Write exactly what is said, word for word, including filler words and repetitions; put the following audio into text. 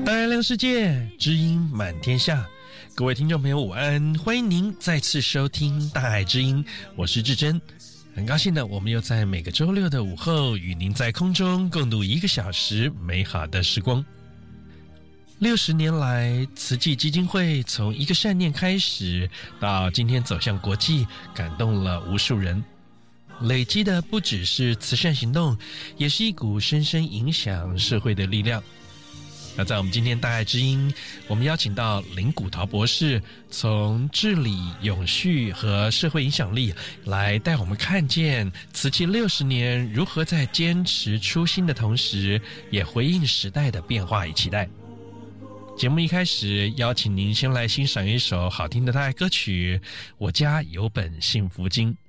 爱亮世界，知音满天下。各位听众朋友午安，欢迎您再次收听大爱知音，我是志珍。很高兴呢，我们又在每个周六的午后与您在空中共度一个小时美好的时光。六十年来，慈济基金会从一个善念开始，到今天走向国际，感动了无数人。累积的不只是慈善行动，也是一股深深影响社会的力量。那在我们今天大爱知音，我们邀请到林古陶博士，从治理、永续和社会影响力来带我们看见慈济六十年如何在坚持初心的同时，也回应时代的变化与期待。节目一开始，邀请您先来欣赏一首好听的大爱歌曲《我家有本幸福经》。